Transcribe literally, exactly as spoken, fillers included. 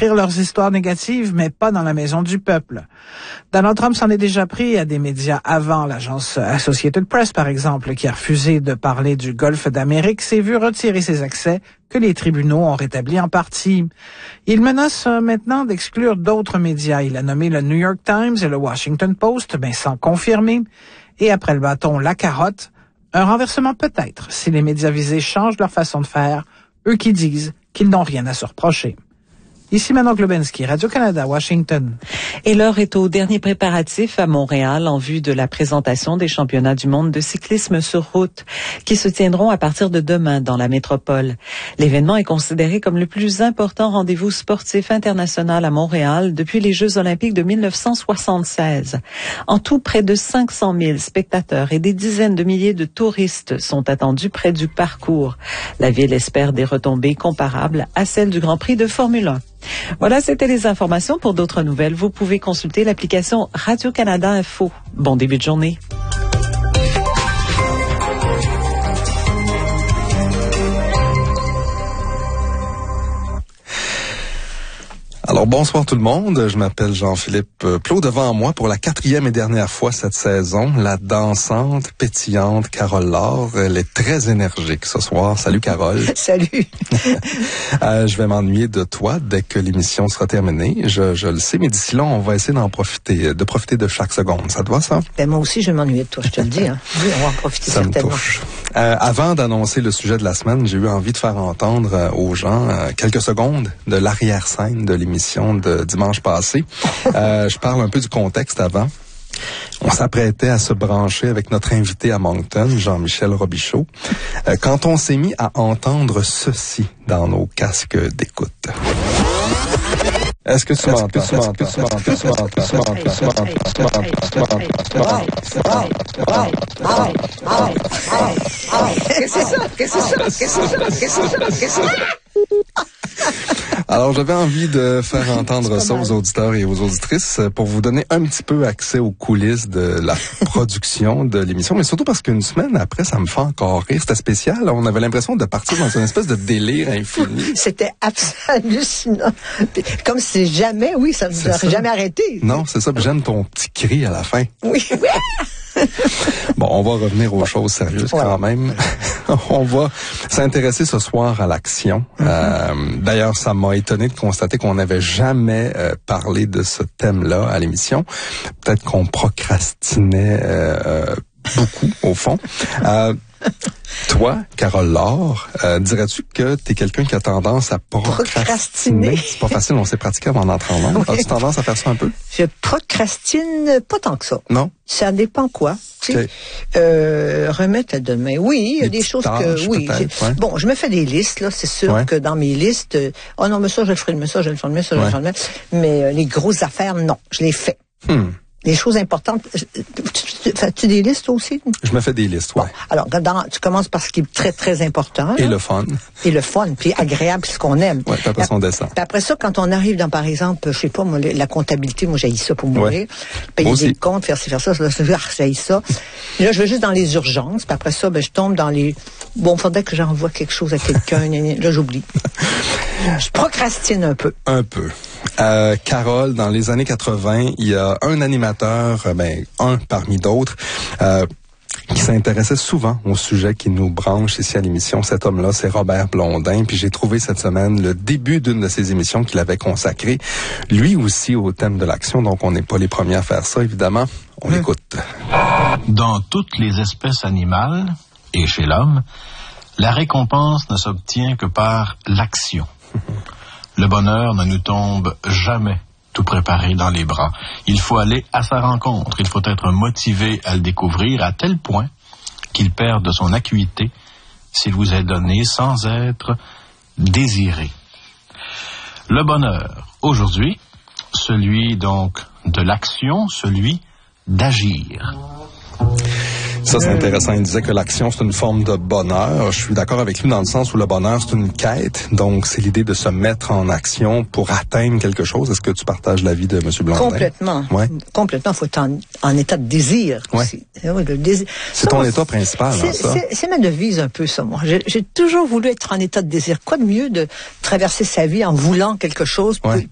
écrire leurs histoires négatives, mais pas dans la maison du peuple. Donald Trump s'en est déjà pris à des médias avant. L'agence Associated Press, par exemple, qui a refusé de parler du Golfe d'Amérique, s'est vu retirer ses accès que les tribunaux ont rétablis en partie. Il menace maintenant d'exclure d'autres médias. Il a nommé le New York Times et le Washington Post, ben sans confirmer. Et après le bâton, la carotte. Un renversement peut-être, si les médias visés changent leur façon de faire, eux qui disent qu'ils n'ont rien à se reprocher. Ici Manon Globensky, Radio-Canada, Washington. Et l'heure est au dernier préparatif à Montréal en vue de la présentation des championnats du monde de cyclisme sur route qui se tiendront à partir de demain dans la métropole. L'événement est considéré comme le plus important rendez-vous sportif international à Montréal depuis les Jeux olympiques de mille neuf cent soixante-seize. En tout, près de cinq cent mille spectateurs et des dizaines de milliers de touristes sont attendus près du parcours. La ville espère des retombées comparables à celles du Grand Prix de Formule un. Voilà, c'était les informations. Pour d'autres nouvelles, vous pouvez consulter l'application Radio-Canada Info. Bon début de journée. Alors, bonsoir tout le monde. Je m'appelle Jean-Philippe Plot. Devant moi, pour la quatrième et dernière fois cette saison, la dansante, pétillante Carole Laure. Elle est très énergique ce soir. Salut, Carole. Salut. euh, je vais m'ennuyer de toi dès que l'émission sera terminée. Je, je le sais, mais d'ici là, on va essayer d'en profiter, de profiter de chaque seconde. Ça te va, ça? Ben, moi aussi, je vais m'ennuyer de toi, je te le dis. Hein. Oui, on va en profiter ça certainement. Me touche. Euh, avant d'annoncer le sujet de la semaine, j'ai eu envie de faire entendre euh, aux gens euh, quelques secondes de l'arrière-scène de l'émission de dimanche passé. Euh, je parle un peu du contexte avant. On s'apprêtait à se brancher avec notre invité à Moncton, Jean-Michel Robichaud, euh, quand on s'est mis à entendre ceci dans nos casques d'écoute. Est-ce que tu m'entends? Est-ce que tu m'entends? Est-ce que tu m'entends? Est-ce que tu m'entends? Est-ce que tu m'entends? Est-ce que tu m'entends? Est-ce que tu m'entends? Qu'est-ce que c'est ça? Qu'est-ce que c'est ça? Qu'est-ce que c'est ça? Qu'est-ce que c'est ça? Qu'est-ce que c'est ça? Alors, j'avais envie de faire entendre ça aux auditeurs et aux auditrices pour vous donner un petit peu accès aux coulisses de la production de l'émission, mais surtout parce qu'une semaine après, ça me fait encore rire. C'était spécial. On avait l'impression de partir dans une espèce de délire infini. C'était hallucinant. Comme si jamais, oui, ça ne nous aurait jamais arrêté. Non, c'est ça. J'aime ton petit cri à la fin. Oui, oui. Bon, on va revenir aux bon. choses sérieuses ouais. quand même. On va s'intéresser ce soir à l'action. Mm-hmm. Euh, d'ailleurs, ça m'a étonné de constater qu'on n'avait jamais euh, parlé de ce thème-là à l'émission. Peut-être qu'on procrastinait euh, beaucoup, au fond. Euh, Toi, Carole Laure, euh, dirais-tu que t'es quelqu'un qui a tendance à procrastiner? procrastiner. C'est pas facile, on s'est pratiqué avant d'entrer en ondes. Oui. As-tu tendance à faire ça un peu? Je procrastine pas tant que ça. Non? Ça dépend quoi. Tu sais, okay. euh, remettre à demain. Oui, il y a des, des choses que... Oui. Ouais. Bon, je me fais des listes, là. C'est sûr ouais. que dans mes listes... Oh non, mais ça, je le ferai, mais ça, je le ferai, mais ça, je le ferai. Ouais. Mais euh, les grosses affaires, non. Je les fais. Hmm. Les choses importantes. Fais-tu des listes aussi? Je me fais des listes, oui. Bon, alors, dans, tu commences par ce qui est très, très important. Et là. le fun. Et le fun, puis agréable, ce qu'on aime. Oui, puis après ça, on descend. Puis après ça, quand on arrive dans, par exemple, je sais pas, moi, la comptabilité, moi, j'haïs ça pour mourir. Ouais. Payer aussi. Des comptes, faire ci, faire ça, là, j'haïs ça. Là, je vais juste dans les urgences, puis après ça, ben, je tombe dans les... Bon, faudrait que j'envoie quelque chose à quelqu'un. Là, j'oublie. Je procrastine un peu. Un peu. Euh, Carole, dans les années quatre-vingts, il y a un animateur, ben, un parmi d'autres, euh, qui s'intéressait souvent au sujet qui nous branche ici à l'émission. Cet homme-là, c'est Robert Blondin. Puis j'ai trouvé cette semaine le début d'une de ses émissions qu'il avait consacrée, lui aussi, au thème de l'action. Donc, on n'est pas les premiers à faire ça, évidemment. On mmh. l'écoute. Dans toutes les espèces animales, et chez l'homme, la récompense ne s'obtient que par l'action. Le bonheur ne nous tombe jamais tout préparé dans les bras. Il faut aller à sa rencontre. Il faut être motivé à le découvrir à tel point qu'il perd de son acuité s'il vous est donné sans être désiré. Le bonheur, aujourd'hui, celui donc de l'action, celui d'agir. Ça, c'est intéressant. Il disait que l'action, c'est une forme de bonheur. Je suis d'accord avec lui dans le sens où le bonheur, c'est une quête. Donc, c'est l'idée de se mettre en action pour atteindre quelque chose. Est-ce que tu partages l'avis de M. Blondin? Complètement. Ouais. Complètement. Il faut être en, en état de désir. Ouais. Oui, le désir. C'est ça, ton moi, état principal. C'est, hein, ça. C'est, c'est ma devise un peu, ça, moi. J'ai, j'ai toujours voulu être en état de désir. Quoi de mieux de traverser sa vie en voulant quelque chose, ouais.